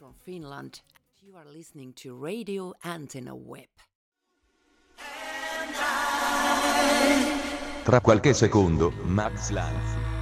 from Finland. You are listening to Radio Antenna Web. Tra qualche secondo, Max Lanzi.